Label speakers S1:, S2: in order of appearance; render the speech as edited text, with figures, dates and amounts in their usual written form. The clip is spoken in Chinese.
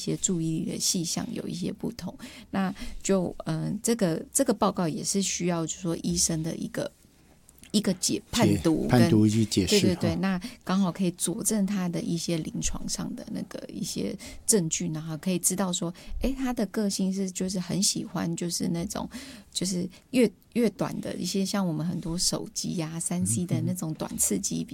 S1: 些注意力的细项有一些不同。那就这个报告也是需要就是说医生的一个判读
S2: 去解释，
S1: 对对对，那刚好可以佐证他的一些临床上的那个一些证据，然后可以知道说，他的个性是就是很喜欢就是那种就是越短的一些像我们很多手机啊3C 的那种短刺激比